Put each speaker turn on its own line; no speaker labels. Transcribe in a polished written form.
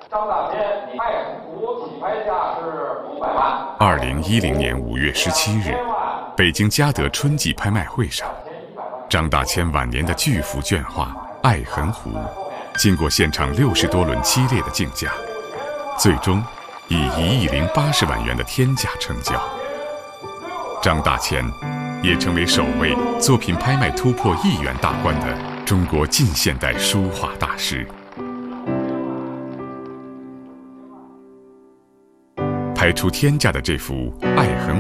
张大千爱鸿图起拍价是500万。
2010年5月17日，北京嘉德春季拍卖会上，张大千晚年的巨幅绢画《爱痕湖》，经过现场60多轮激烈的竞价，最终以1亿080万元的天价成交。张大千也成为首位作品拍卖突破1亿元大关的中国近现代书画大师。拍出天价的这幅《爱痕